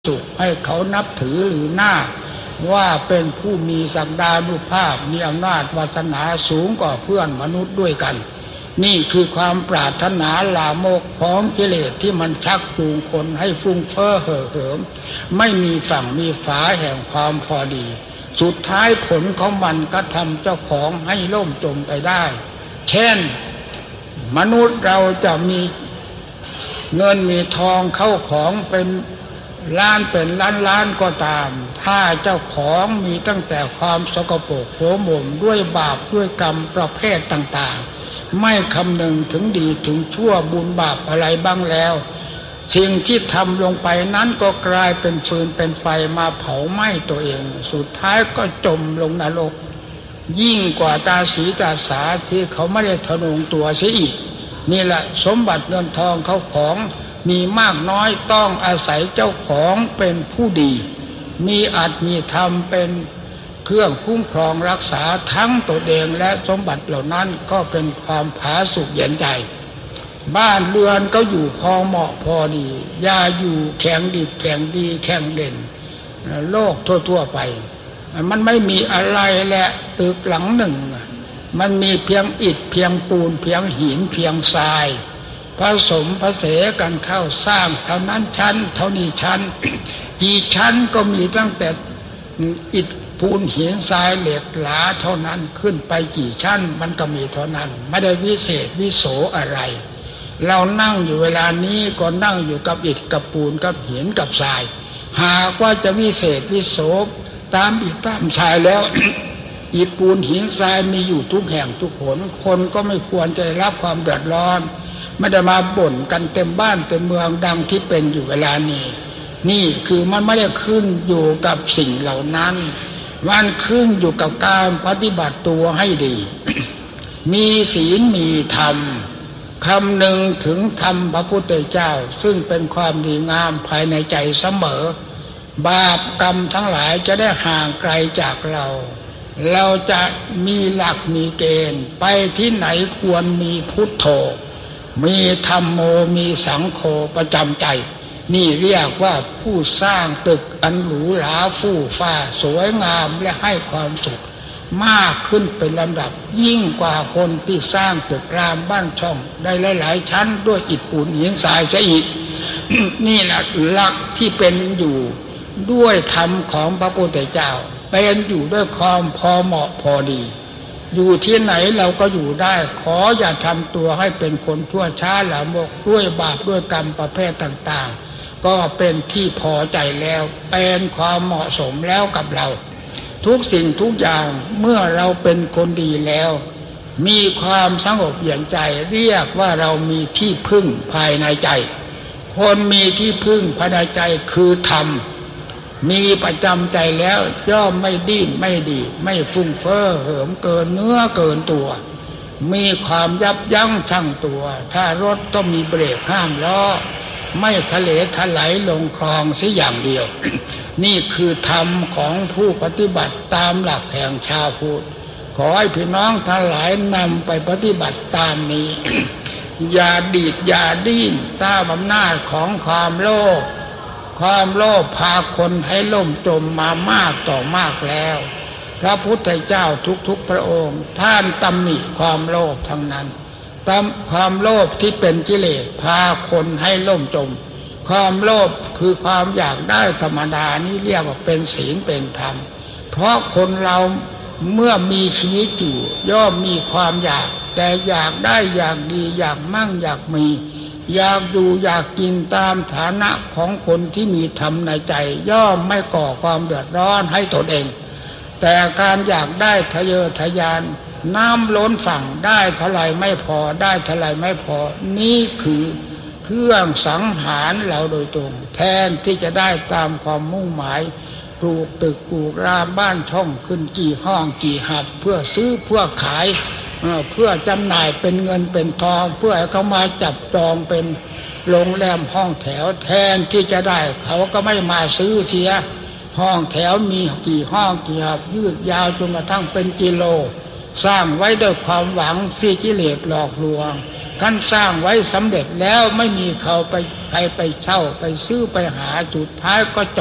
สุขให้เขานับถือหรือหน้าว่าเป็นผู้มีศักดานุภาพมีอำนาจวาสนาสูงกว่าเพื่อนมนุษย์ด้วยกันนี่คือความปรารถนาลามกของกิเลสที่มันชักจูงคนให้ฟุ้งเฟ้อเห่อเหิมไม่มีฝั่งมีฝาแห่งความพอดีสุดท้ายผลของมันก็ทำเจ้าของให้ล่มจมไปได้เช่นมนุษย์เราจะมีเงินมีทองเข้าของเป็นล้านเป็นล้านก็ตามถ้าเจ้าของมีตั้งแต่ความสกปรกโสมมด้วยบาปด้วยกรรมประเภทต่างๆไม่คำนึงถึงดีถึงชั่วบุญบาปอะไรบ้างแล้วสิ่งที่ทำลงไปนั้นก็กลายเป็นฟืนเป็นไฟมาเผาไหม้ตัวเองสุดท้ายก็จมลงนรกยิ่งกว่าตาสีตาสาที่เขาไม่ได้ทะนงตัวเสียอีกนี่แหละสมบัติเงินทองเขาของมีมากน้อยต้องอาศัยเจ้าของเป็นผู้ดีมีอาจมีธรรมเป็นเครื่องคุ้มครองรักษาทั้งตัวเองและสมบัติเหล่านั้นก็เป็นความผาสุกเย็นใจบ้านเรือนก็อยู่พอเหมาะพอดีอย่าอยู่แข่งดิบแข่งดีแข่งเด่นโลกทั่วๆไปมันไม่มีอะไรแหละตึกหลังหนึ่งมันมีเพียงอิฐเพียงปูนเพียงหินเพียงทรายผสมผสานกันเข้าสร้างเท่านั้นชั้นเท่านี้ชั้น กี่ชั้นก็มีตั้งแต่อิฐปูนหินทรายเหล็กหลาเท่านั้นขึ้นไปกี่ชั้นมันก็มีเท่านั้นไม่ได้วิเศษวิโสอะไรเรานั่งอยู่เวลานี้ก็นั่งอยู่กับอิฐกับปูนกับหินกับทรายหากว่าจะวิเศษวิโสตามอิฐตามทรายแล้ว อิฐปูนหินทรายมีอยู่ทุกแห่งทุกหนคนก็ไม่ควรจะได้รับความเดือดร้อนไม่ได้มาบ่นกันเต็มบ้านเต็มเมืองดังที่เป็นอยู่เวลานี้นี่คือมันไม่ได้ขึ้นอยู่กับสิ่งเหล่านั้นมันขึ้นอยู่กับการปฏิบัติตัวให้ดี มีศีลมีธรรมคำนึงถึงธรรมพระพุทธเจ้าซึ่งเป็นความดีงามภายในใจเสมอบาปกรรมทั้งหลายจะได้ห่างไกลจากเราเราจะมีหลักมีเกณฑ์ไปที่ไหนควรมีพุทโธมีธัมโมมีสังโฆประจำใจนี่เรียกว่าผู้สร้างตึกอันหรูหราฟู่ฟ้าสวยงามและให้ความสุขมากขึ้นเป็นลำดับยิ่งกว่าคนที่สร้างตึกรามบ้านช่องได้หลายๆชั้นด้วยอิฐปูนหินทรายซะอีก นี่แหละหลักที่เป็นอยู่ด้วยธรรมของพระพุทธเจ้าเป็นอยู่ด้วยความพอเหมาะพอดีอยู่ที่ไหนเราก็อยู่ได้ขออย่าทำตัวให้เป็นคนชั่วช้าหลามกด้วยบาปด้วยกรรมประเภทต่างๆก็เป็นที่พอใจแล้วเป็นความเหมาะสมแล้วกับเราทุกสิ่งทุกอย่างเมื่อเราเป็นคนดีแล้วมีความสงบเย็นใจเรียกว่าเรามีที่พึ่งภายในใจคนมีที่พึ่งภายในใจคือธรรมมีประจำใจแล้วย่อมไม่ดิ้นไม่ดีไม่ฟุ้งเฟ้อเหิมเกินเนื้อเกินตัวมีความยับยั้งชั่งตัวถ้ารถก็มีเบรกห้ามล้อไม่ทะเลถลายลงคลองเสียอย่างเดียว นี่คือธรรมของผู้ปฏิบัติตามหลักแห่งชาวพุทธขอให้พี่น้องทั้งหลายนำไปปฏิบัติตามนี้ อย่าดีดอย่าดิ้นตามอำนาจของความโลภความโลภพาคนให้ล่มจมมามากต่อมากแล้วพระพุทธเจ้าทุกๆพระองค์ท่านตำหนิความโลภทั้งนั้นความโลภที่เป็นกิเลสพาคนให้ล่มจมความโลภคือความอยากได้ธรรมดานี่เรียกว่าเป็นศีลเป็นธรรมเพราะคนเราเมื่อมีชีวิตอยู่ย่อมมีความอยากแต่อยากได้อยากดีอยากมั่งอยากมีอยากอยู่อยากกินตามฐานะของคนที่มีธรรมในใจย่อมไม่ก่อความเดือดร้อนให้ตนเองแต่การอยากได้ทะเยอทะยานน้ำล้นฝั่งได้เท่าไรไม่พอได้เท่าไรไม่พอนี่คือเครื่องสังหารเราโดยตรงแทนที่จะได้ตามความมุ่งหมายปลูกตึกปลูกรามบ้านช่องขึ้นกี่ห้องกี่หับเพื่อซื้อเพื่อขายเพื่อจำหน่ายเป็นเงินเป็นทองเพื่อให้เขามาจับจองเป็นโรงแรมห้องแถวแทนที่จะได้เขาก็ไม่มาซื้อเสียห้องแถวมีกี่ห้องกี่หับยืดยาวจนกระทั่งเป็นกิโลสร้างไว้ด้วยความหวังที่กิเลสหลอกลวงขั้นสร้างไว้สำเร็จแล้วไม่มีใครไปเช่าไปซื้อไปหาสุดท้ายก็จ